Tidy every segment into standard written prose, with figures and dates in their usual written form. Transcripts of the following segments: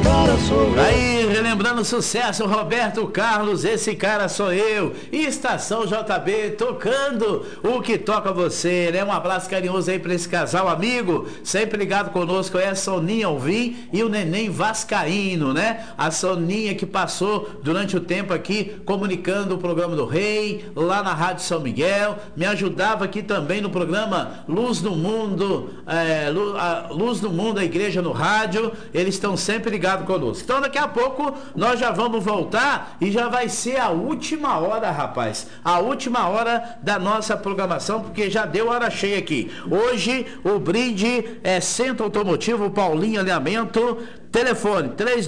cara sou eu. Aí, relembrando o sucesso, Roberto Carlos, esse cara sou eu. E Estação JB tocando o que toca você, né? Um abraço carinhoso aí pra esse casal amigo, sempre ligado conosco, é a Soninha Alvim e o Neném Vascaíno, né? A Soninha que passou durante o tempo aqui comunicando o programa do Rei, lá na Rádio São Miguel, me ajudava aqui também no programa Luz do Mundo, Luz do Mundo, a Igreja no Rádio, eles estão sempre ligados conosco. Então daqui a pouco nós já vamos voltar e já vai ser a última hora, rapaz, a última hora da nossa programação, porque já deu hora cheia aqui. Hoje o brinde é Centro Automotivo Paulinho Alinhamento. Telefone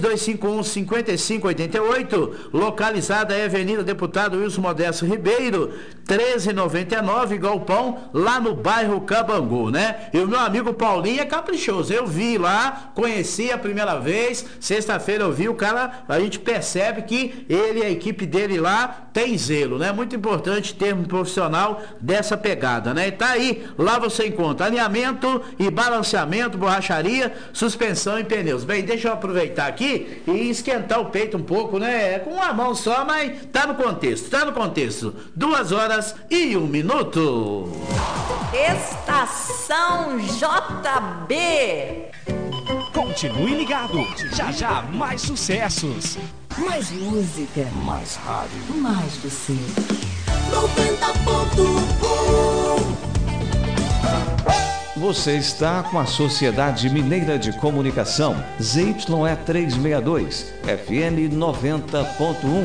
3251-5588, localizada é Avenida Deputado Wilson Modesto Ribeiro, 1399, Galpão, lá no bairro Cabangu, né? E o meu amigo Paulinho é caprichoso, eu vi lá, conheci a primeira vez, sexta-feira eu vi o cara, a gente percebe que ele e a equipe dele lá tem zelo, né? Muito importante ter um profissional dessa pegada, né? E tá aí, lá você encontra alinhamento e balanceamento, borracharia, suspensão e pneus. Bem, deixa eu aproveitar aqui e esquentar o peito um pouco, né? Com uma mão só, mas tá no contexto, tá no contexto. 2h01. Estação JB. Continue ligado, já já mais sucessos. Mais música, Mais rádio, mais você. 90.1. Você está com a Sociedade Mineira de Comunicação, ZYE 362, FM 90.1.